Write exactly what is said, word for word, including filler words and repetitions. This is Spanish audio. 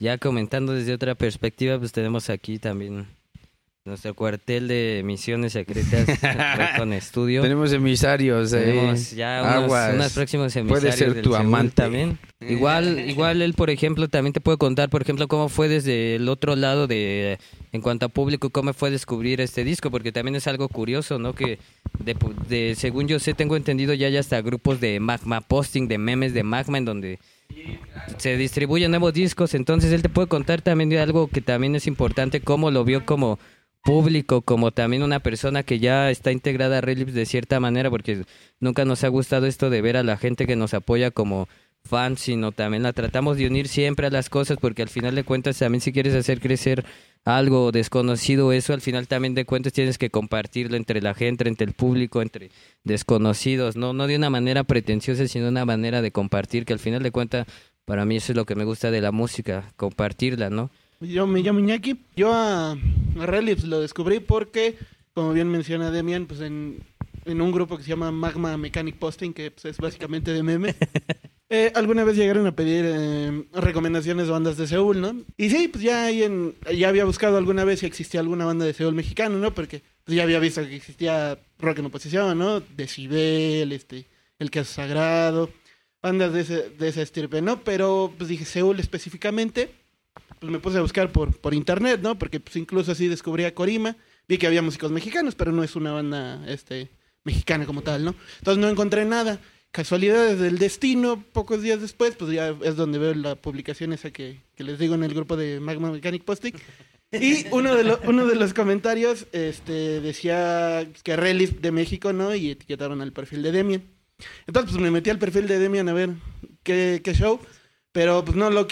ya comentando desde otra perspectiva, pues tenemos aquí también nuestro cuartel de misiones secretas con estudio. Tenemos emisarios, eh. Tenemos ya unos, Aguas. unos próximos emisarios. Puede ser del tu Seúl amante. también. Igual, igual él, por ejemplo, también te puede contar, por ejemplo, cómo fue desde el otro lado de, en cuanto a público, cómo fue descubrir este disco, porque también es algo curioso, ¿no? Que de, de según yo sé, tengo entendido, ya hay hasta grupos de Magma Posting, de memes de Magma, en donde se distribuyen nuevos discos. Entonces él te puede contar también de algo que también es importante, cómo lo vio como público, como también una persona que ya está integrada a Relips de cierta manera, porque nunca nos ha gustado esto de ver a la gente que nos apoya como fans, sino también la tratamos de unir siempre a las cosas, porque al final de cuentas también si quieres hacer crecer algo desconocido, eso al final también de cuentas tienes que compartirlo entre la gente, entre el público, entre desconocidos, no no de una manera pretenciosa, sino de una manera de compartir, que al final de cuentas para mí eso es lo que me gusta de la música, compartirla, ¿no? Yo me llamo Iñaki. Yo a, a Relips lo descubrí porque, como bien menciona Demian, pues en, en un grupo que se llama Magma Mechanic Posting, que pues, es básicamente de memes. Eh, alguna vez llegaron a pedir eh, recomendaciones de bandas de Seúl, ¿no? Y sí, pues ya, ahí en, ya había buscado alguna vez si existía alguna banda de Seúl mexicano, ¿no? Porque pues, ya había visto que existía Rock en Oposición, ¿no? Decibel, este, El Caso Sagrado, bandas de, ese, de esa estirpe, ¿no? Pero pues dije Seúl específicamente, pues me puse a buscar por, por internet, ¿no? Porque pues incluso así descubrí a Corima, vi que había músicos mexicanos, pero no es una banda este, mexicana como tal, ¿no? Entonces no encontré nada. Casualidades del destino, pocos días después, pues ya es donde veo la publicación esa que, que les digo en el grupo de Magma Mechanic Posting. Y uno de, lo, uno de los comentarios este, decía que Relief de México, ¿no? Y etiquetaron al perfil de Demian. Entonces, pues me metí al perfil de Demian a ver qué, qué show, pero pues no lo